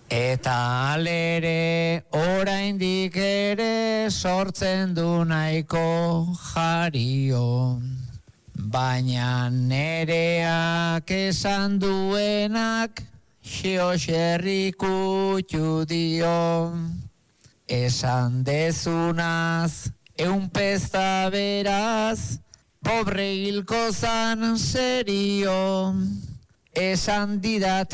Eta alere oraindik ere sortzen du nahiko jario. Baina nereak esan duenak Xioxerri kutxu dio. Esan dezunaz eunpezta beraz pobre hilko zan serio. Esan didate